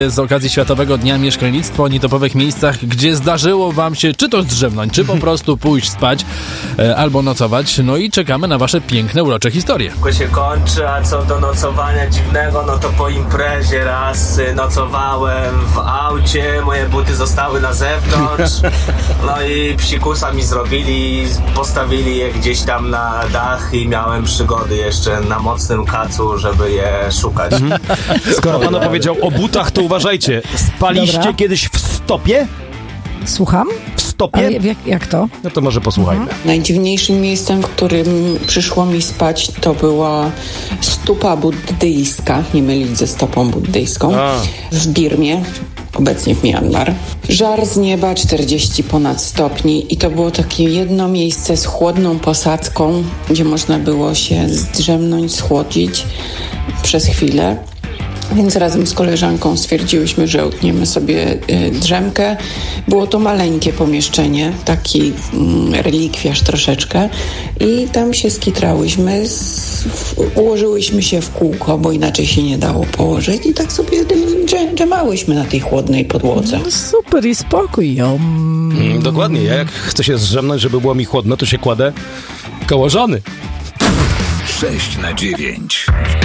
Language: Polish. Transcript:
Z okazji Światowego Dnia Mieszkalnictwa o nietopowych miejscach, gdzie zdarzyło wam się czy to zdrzemnąć, czy po prostu pójść spać albo nocować. No i czekamy na wasze piękne, urocze historie. Wszystko się kończy, a co do nocowania dziwnego, no to po imprezie raz nocowałem w aucie, moje buty zostały na zewnątrz, no i psikusa mi zrobili, postawili je gdzieś tam na dach i miałem przygody jeszcze na mocnym kacu, żeby je szukać. Skoro pan opowiedział o butach, to uważajcie. Spaliście Dobra. kiedyś w stopie? Słucham? W stopie? Ale jak to? No to może posłuchajmy. Najdziwniejszym miejscem, w którym przyszło mi spać, to była stupa buddyjska, nie mylić ze stopą buddyjską, w Birmie, obecnie w Myanmar. Żar z nieba, 40 ponad stopni i to było takie jedno miejsce z chłodną posadzką, gdzie można było się zdrzemnąć, schłodzić przez chwilę. Więc razem z koleżanką stwierdziłyśmy, że utniemy sobie drzemkę. Było to maleńkie pomieszczenie, taki relikwiarz troszeczkę i tam się skitrałyśmy, ułożyłyśmy się w kółko, bo inaczej się nie dało położyć i tak sobie drzemałyśmy na tej chłodnej podłodze. Super i spokój. Dokładnie. Ja jak chcę się zdrzemnąć, żeby było mi chłodno, to się kładę koło żony. 6/9.